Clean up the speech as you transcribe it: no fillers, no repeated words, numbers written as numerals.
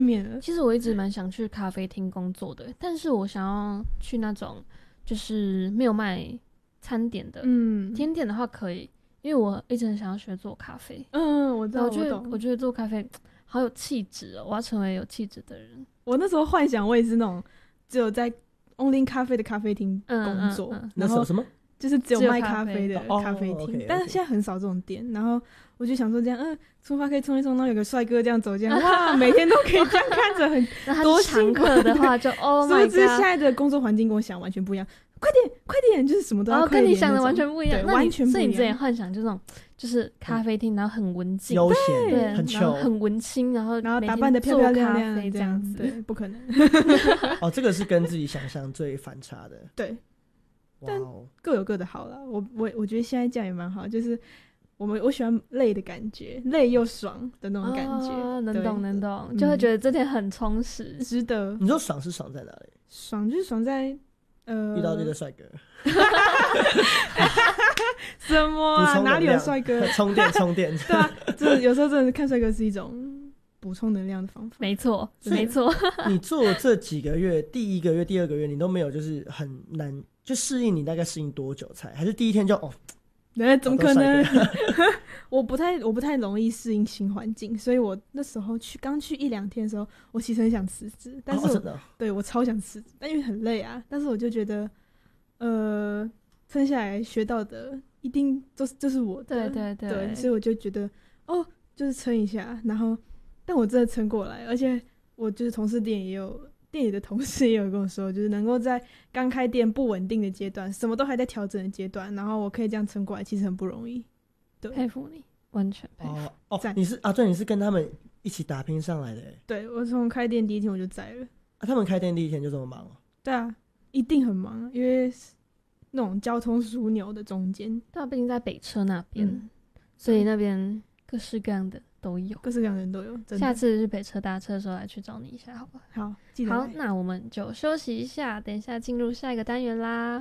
面了。 其实我一直蛮想去咖啡厅工作的，但是我想要去那种就是没有卖餐点的，甜点的话可以，因为我一直很想要学做咖啡。 我知道， 我觉得做咖啡好有气质哦，我要成为有气质的人。 我那时候幻想我也是那种只有在 Only 咖啡的咖啡厅工作， 那时候什么？ 就是只有卖咖啡的咖啡厅，但是现在很少这种店。然后我就想说这样，出发可以冲一冲，然后有个帅哥这样走这样，哇，每天都可以这样看着，很多常客的话就Oh my god！ 殊不知现在的工作环境跟我想完全不一样，快点，就是什么都要快点， 跟你想的完全不一样， 完全不一样。 所以你之前幻想就那种就是咖啡厅，然后很文静、 悠闲， 对， 很然后很文青，然后打扮的漂漂亮亮这样子， 对，不可能。 这个是跟自己想象最反差的， 对。但各有各的好啦，我觉得现在这样也蛮好，就是我喜欢累的感觉，累又爽的那种感觉， 能懂，就会觉得这天很充实， 值得。 你说爽是爽在哪里？ 爽就是爽在遇到这个帅哥。 什么啊？哪里有帅哥？ 充电。 对啊，这有时候真的看帅哥是一种补充能量的方法。 没错。 你做这几个月，第1个月、第2个月，你都没有就是很难就适应，你大概适应多久才？还是第一天就怎么可能？我不太容易适应新环境，所以我那时候刚去1-2天的时候，我其实很想辞职，但是对我超想辞职，但因为很累啊。但是我就觉得，撑下来学到的一定就是我的，对，所以我就觉得就是撑一下，然后但我真的撑过来，而且我就是同事店里的同事也有跟我说，就是能够在刚开店不稳定的阶段，什么都还在调整的阶段，然后我可以这样撑过来，其实很不容易。对， 佩服你，完全佩服。 你是跟他们一起打拼上来的耶。 对，我从开店第1天我就在了。 他们开店第1天就这么忙？ 对啊，一定很忙，因为那种交通枢纽的中间。 对啊，毕竟在北车那边，所以那边各式各样的都有， 各式各样的人都有。 下次去北车搭车的时候来去找你一下，好不好？ 好，记得。 好，那我们就休息一下，等一下进入下一个单元啦。